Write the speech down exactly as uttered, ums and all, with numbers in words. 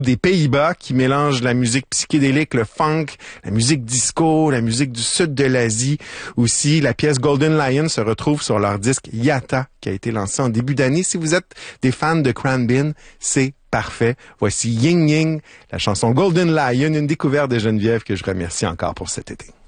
des Pays-Bas qui mélange la musique psychédélique, le funk, la musique disco, la musique du sud de l'Asie aussi. La pièce Golden Lion se retrouve sur leur disque Yata qui a été lancé en début d'année. Si vous êtes des fans de Cranbin, c'est parfait. Voici Ying Ying, la chanson Golden Lion, une découverte de Geneviève que je remercie encore pour cet été.